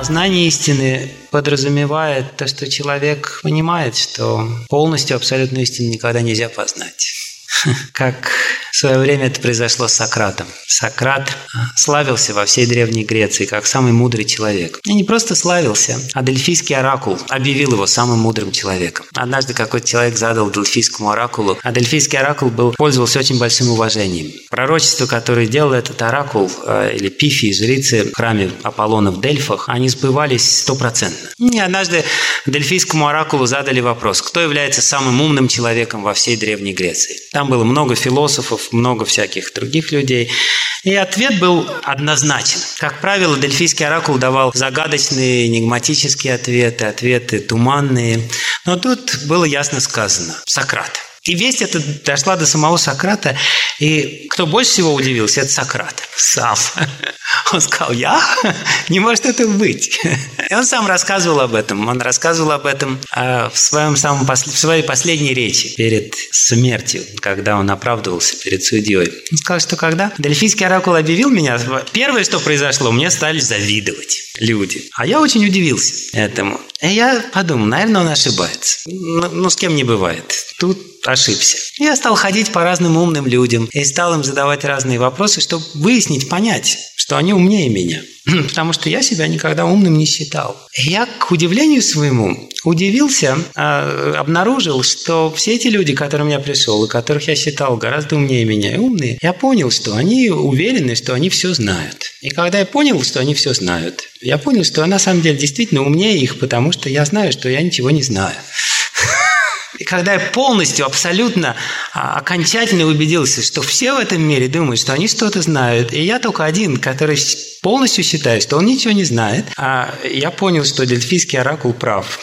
Познание истины подразумевает то, что человек понимает, что полностью абсолютную истину никогда нельзя познать. Как в свое время это произошло с Сократом. Сократ славился во всей Древней Греции как самый мудрый человек. И не просто славился, а Дельфийский оракул объявил его самым мудрым человеком. Однажды какой-то человек задал Дельфийскому оракулу, а Дельфийский оракул пользовался очень большим уважением. Пророчества, которые делал этот оракул, или пифии, жрицы в храме Аполлона в Дельфах, они сбывались 100%. И однажды Дельфийскому оракулу задали вопрос, кто является самым умным человеком во всей Древней Греции. Там было много философов, много всяких других людей. И ответ был однозначен. Как правило, Дельфийский оракул давал загадочные, энигматические ответы, ответы туманные. Но тут было ясно сказано – Сократ. И весть эта дошла до самого Сократа, и кто больше всего удивился, это Сократ сам. Он сказал, я? Не может это быть. И он сам рассказывал об этом. Он рассказывал об этом в своей последней речи перед смертью, когда он оправдывался перед судьей. Он сказал, что когда Дельфийский оракул объявил меня, первое, что произошло, мне стали завидовать люди. А я очень удивился этому. И я подумал, наверное, он ошибается. Ну, с кем не бывает. Тут ошибся. Я стал ходить по разным умным людям и стал им задавать разные вопросы, чтобы выяснить, понять, что они умнее меня. Потому что я себя никогда умным не считал. И я, к удивлению своему, удивился, обнаружил, что все эти люди, к которым я пришел, и которых я считал гораздо умнее меня и умные, я понял, что они уверены, что они все знают. И когда я понял, что они все знают, я понял, что я на самом деле действительно умнее их, потому что я знаю, что я ничего не знаю. И когда я полностью, абсолютно, окончательно убедился, что все в этом мире думают, что они что-то знают, и я только один, который полностью считает, что он ничего не знает, я понял, что Дельфийский оракул прав.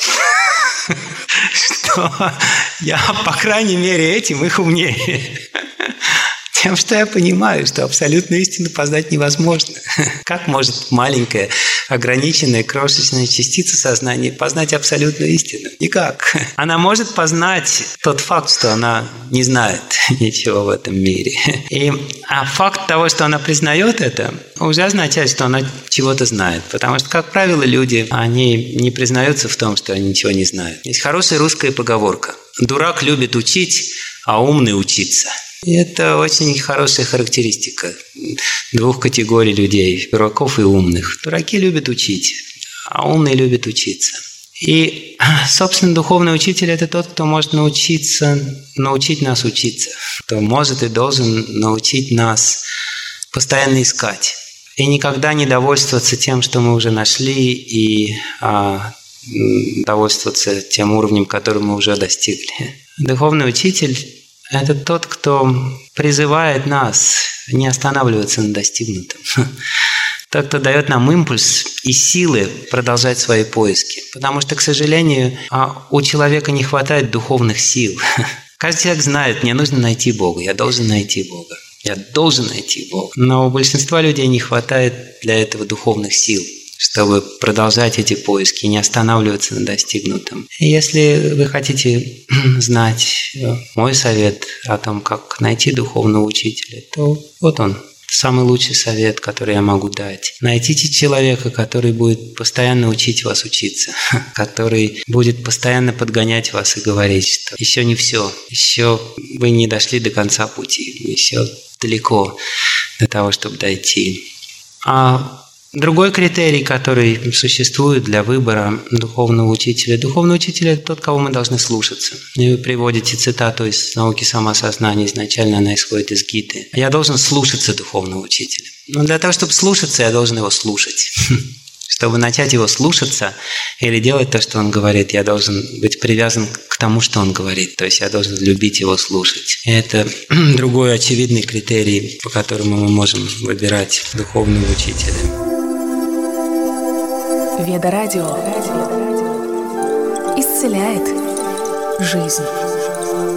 Что я, по крайней мере, этим их умнее. Тем, что я понимаю, что абсолютную истину познать невозможно. Как может маленькая, ограниченная, крошечная частица сознания познать абсолютную истину? Никак. Она может познать тот факт, что она не знает ничего в этом мире. А факт того, что она признает это, уже означает, что она чего-то знает. Потому что, как правило, люди, они не признаются в том, что они ничего не знают. Есть хорошая русская поговорка. Дурак любит учить, а умный учиться. И это очень хорошая характеристика двух категорий людей – дураков и умных. Дураки любят учить, а умные любят учиться. И, собственно, духовный учитель – это тот, кто может научить нас учиться, кто может и должен научить нас постоянно искать. И никогда не довольствоваться тем, что мы уже нашли, и довольствоваться тем уровнем, который мы уже достигли. Духовный учитель – это тот, кто призывает нас не останавливаться на достигнутом. Тот, кто дает нам импульс и силы продолжать свои поиски. Потому что, к сожалению, у человека не хватает духовных сил. Каждый человек знает, мне нужно найти Бога, я должен найти Бога. Я должен найти Бога. Но у большинства людей не хватает для этого духовных сил, чтобы продолжать эти поиски и не останавливаться на достигнутом. И если вы хотите знать мой совет о том, как найти духовного учителя, то вот он, самый лучший совет, который я могу дать. Найдите человека, который будет постоянно учить вас учиться, который будет постоянно подгонять вас и говорить, что еще не все, еще вы не дошли до конца пути, еще далеко до того, чтобы дойти. Другой критерий, который существует для выбора духовного учителя. Духовный учитель – это тот, кого мы должны слушаться. И вы приводите цитату из науки самосознания, изначально она исходит из Гиты. Я должен слушаться духовного учителя. Но для того, чтобы слушаться, я должен его слушать. Чтобы начать его слушаться или делать то, что он говорит, я должен быть привязан к тому, что он говорит. То есть я должен любить его слушать. И это другой очевидный критерий, по которому мы можем выбирать духовного учителя. Веда Радио исцеляет жизнь.